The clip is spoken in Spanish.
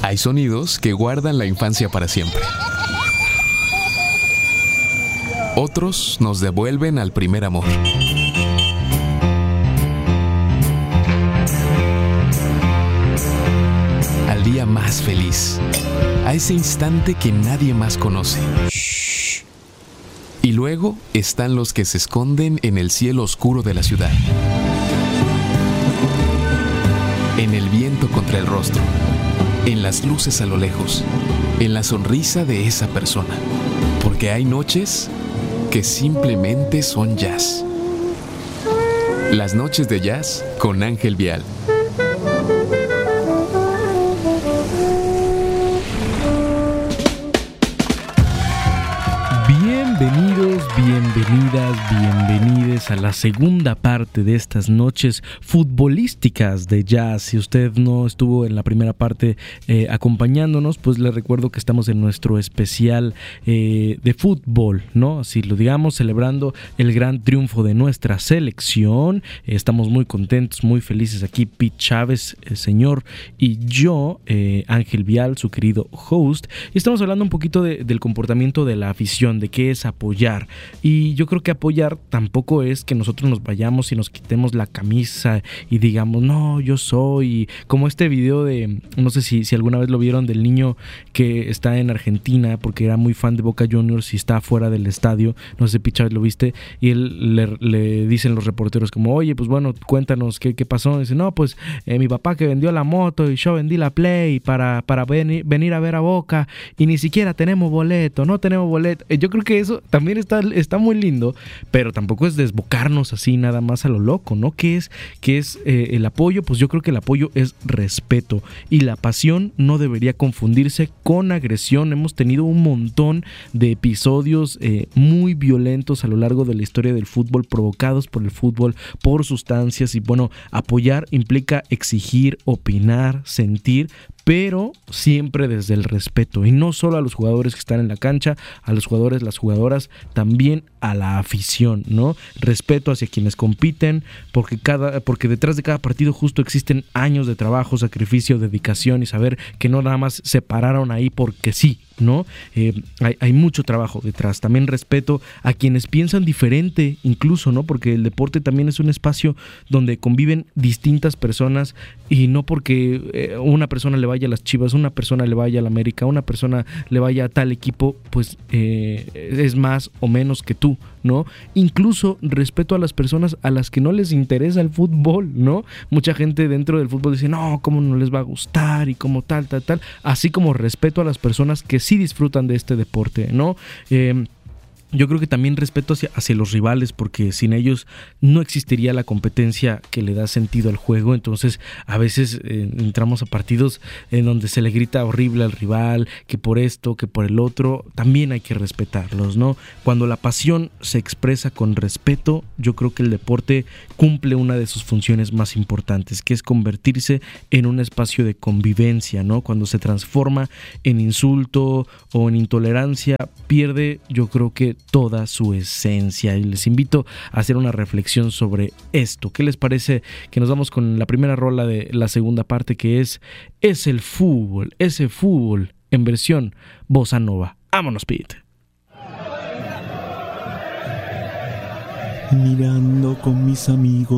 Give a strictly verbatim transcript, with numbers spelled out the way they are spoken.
Hay sonidos que guardan la infancia para siempre. Otros nos devuelven al primer amor. Al día más feliz. A ese instante que nadie más conoce. Shh. Y luego están los que se esconden en el cielo oscuro de la ciudad. En el viento contra el rostro. En las luces a lo lejos. En la sonrisa de esa persona. Porque hay noches que simplemente son jazz. Las noches de jazz con Ángel Vial. Bienvenidos, bienvenidas, bienvenides a la segunda parte de estas noches futbolísticas de jazz. Si usted no estuvo en la primera parte eh, acompañándonos, pues le recuerdo que estamos en nuestro especial eh, de fútbol, ¿no? Así lo digamos, celebrando el gran triunfo de nuestra selección. Eh, estamos muy contentos, muy felices aquí, Pete Chávez, el señor, y yo, eh, Ángel Vial, su querido host. Y estamos hablando un poquito de, del comportamiento de la afición, de qué es apoyar. Y yo creo que apoyar tampoco es que nosotros nos vayamos y nos quitemos la camisa y digamos, no, yo soy, como este video de, no sé si, si alguna vez lo vieron, del niño que está en Argentina porque era muy fan de Boca Juniors y está fuera del estadio, no sé si Picha lo viste, y él le, le dicen los reporteros como, oye, pues bueno, cuéntanos qué, qué pasó. Y dice, no, pues eh, mi papá que vendió la moto y yo vendí la Play para, para venir, venir a ver a Boca y ni siquiera tenemos boleto, no tenemos boleto. Eh, yo creo que eso también está, está muy lindo, pero tampoco es desbocarnos así nada más a lo loco, ¿no? ¿Qué es, qué es eh, el apoyo? Pues yo creo que el apoyo es respeto y la pasión no debería confundirse con agresión. Hemos tenido un montón de episodios eh, muy violentos a lo largo de la historia del fútbol, provocados por el fútbol, por sustancias, y bueno, apoyar implica exigir, opinar, sentir, pero siempre desde el respeto, y no solo a los jugadores que están en la cancha, a los jugadores, las jugadoras, también a la afición, ¿no? Respeto hacia quienes compiten, porque cada, porque detrás de cada partido justo existen años de trabajo, sacrificio, dedicación, y saber que no nada más se pararon ahí porque sí, ¿no? Eh, hay, hay mucho trabajo detrás. También respeto a quienes piensan diferente, incluso, ¿no? Porque el deporte también es un espacio donde conviven distintas personas, y no porque eh, una persona le vaya a las Chivas, una persona le vaya a la América, una persona le vaya a tal equipo, pues eh, es más o menos que tú, ¿no? Incluso respeto a las personas a las que no les interesa el fútbol, ¿no? Mucha gente dentro del fútbol dice, no, ¿cómo no les va a gustar? Y como tal, tal, tal. Así como respeto a las personas que sí disfrutan de este deporte, ¿no? Eh, Yo creo que también respeto hacia, hacia los rivales, porque sin ellos no existiría la competencia que le da sentido al juego. Entonces a veces eh, entramos a partidos en donde se le grita horrible al rival, que por esto, que por el otro. También hay que respetarlos, ¿no? Cuando la pasión se expresa con respeto, yo creo que el deporte cumple una de sus funciones más importantes, que es convertirse en un espacio de convivencia, ¿no? Cuando se transforma en insulto o en intolerancia, pierde, yo creo que toda su esencia. Y les invito a hacer una reflexión sobre esto. ¿Qué les parece que nos vamos con la primera rola de la segunda parte, que es Es el fútbol, ese fútbol en versión bossa nova? Vámonos, Pete. Mirando con mis amigos